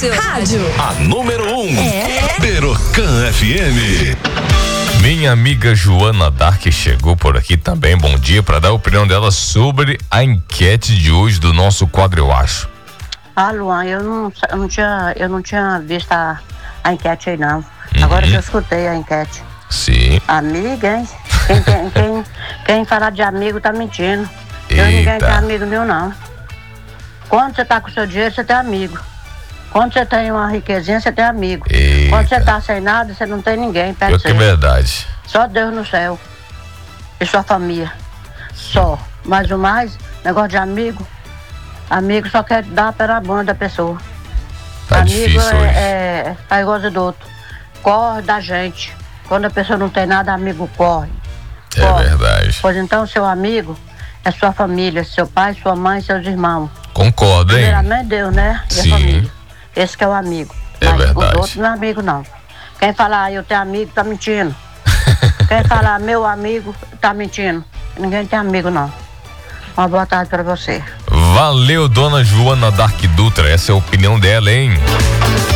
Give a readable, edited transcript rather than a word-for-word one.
Rádio. A número 1. Perocan FM. Minha amiga Joana Dark chegou por aqui também. Bom dia, para dar a opinião dela sobre a enquete de hoje do nosso quadro Eu Acho. Luan, eu não tinha visto a enquete aí não. Agora que eu escutei a enquete. Sim. Amiga, hein? Quem falar de amigo tá mentindo. Ninguém tem amigo meu não. Quando você tá com seu dinheiro, você tem amigo. Quando você tem uma riquezinha, você tem amigo. Eita. Quando você tá sem nada, você não tem ninguém perto de você. É verdade. Só Deus no céu. E sua família. Só. Mas o mais, negócio de amigo. Amigo só quer dar pela bunda da pessoa. Tá amigo difícil hoje. é igual do outro. Corre da gente. Quando a pessoa não tem nada, amigo corre. É verdade. Pois então, seu amigo é sua família, seu pai, sua mãe, seus irmãos. Concordo, hein? Primeiramente Deus, né? E Sim. a família. Esse que é o amigo. É mas verdade. os outros não é amigo, não. Quem falar eu tenho amigo, tá mentindo. Quem falar meu amigo, tá mentindo. Ninguém tem amigo, não. Uma boa tarde pra você. Valeu, dona Joana Dark Dutra. Essa é a opinião dela, hein?